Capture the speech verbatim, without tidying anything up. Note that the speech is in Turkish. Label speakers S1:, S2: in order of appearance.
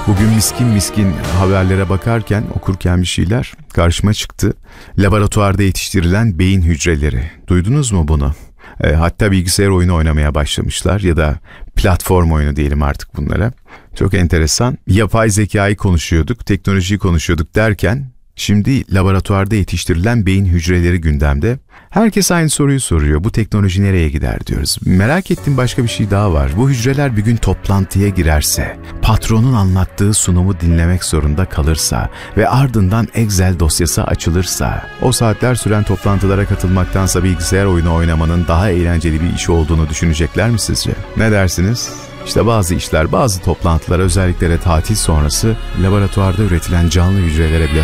S1: Bugün miskin miskin haberlere bakarken, okurken bir şeyler karşıma çıktı. Laboratuvarda yetiştirilen beyin hücreleri. Duydunuz mu bunu? E, hatta bilgisayar oyunu oynamaya başlamışlar ya da platform oyunu diyelim artık bunlara. Çok enteresan. Yapay zekayı konuşuyorduk, teknolojiyi konuşuyorduk derken şimdi laboratuvarda yetiştirilen beyin hücreleri gündemde. Herkes aynı soruyu soruyor. Bu teknoloji nereye gider diyoruz. Merak ettiğim başka bir şey daha var. Bu hücreler bir gün toplantıya girerse, patronun anlattığı sunumu dinlemek zorunda kalırsa ve ardından Excel dosyası açılırsa, o saatler süren toplantılara katılmaktansa bilgisayar oyunu oynamanın daha eğlenceli bir iş olduğunu düşünecekler mi sizce? Ne dersiniz? İşte bazı işler, bazı toplantılar, özellikle de tatil sonrası laboratuvarda üretilen canlı hücrelere bile